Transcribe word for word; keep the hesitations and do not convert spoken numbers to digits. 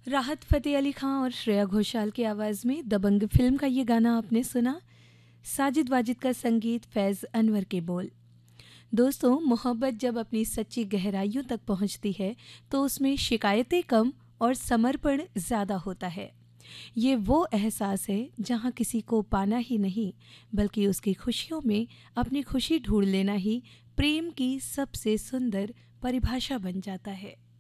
राहत फ़तेह अली खां और श्रेया घोषाल की आवाज़ में दबंग फ़िल्म का ये गाना आपने सुना। साजिद वाजिद का संगीत, फैज़ अनवर के बोल। दोस्तों, मोहब्बत जब अपनी सच्ची गहराइयों तक पहुंचती है तो उसमें शिकायतें कम और समर्पण ज़्यादा होता है। ये वो एहसास है जहां किसी को पाना ही नहीं बल्कि उसकी खुशियों में अपनी खुशी ढूंढ लेना ही प्रेम की सबसे सुंदर परिभाषा बन जाता है।